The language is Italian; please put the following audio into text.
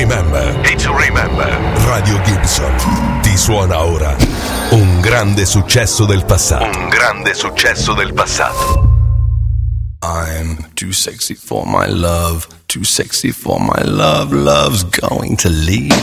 remember. Radio Gibson ti suona ora un grande successo del passato. I'm too sexy for my love, too sexy for my love. Love's going to leave